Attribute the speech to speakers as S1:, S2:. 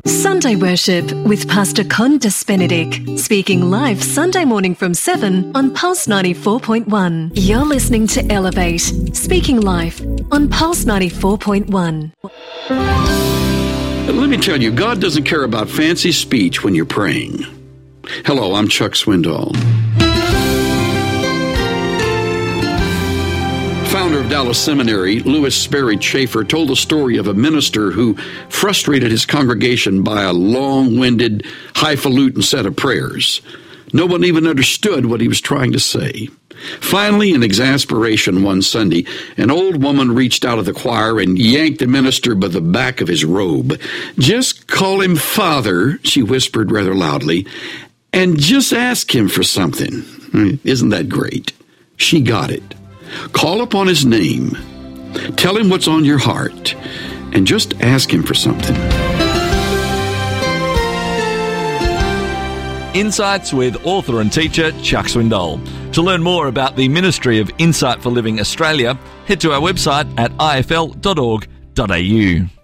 S1: Sunday Worship with Pastor Condas Benedict, speaking live Sunday morning from 7 on Pulse 94.1. You're listening to Elevate, speaking live on Pulse 94.1.
S2: Let me tell you, God doesn't care about fancy speech when you're praying. Hello, I'm Chuck Swindoll. Founder of Dallas Seminary, Louis Sperry Chafer, told the story of a minister who frustrated his congregation by a long-winded, highfalutin set of prayers. No one even understood what he was trying to say. Finally, in exasperation one Sunday, an old woman reached out of the choir and yanked the minister by the back of his robe. "Just call him Father," she whispered rather loudly, "and just ask him for something." Isn't that great? She got it. Call upon his name, tell him what's on your heart, and just ask him for something.
S3: Insights with author and teacher Chuck Swindoll. To learn more about the Ministry of Insight for Living Australia, head to our website at ifl.org.au.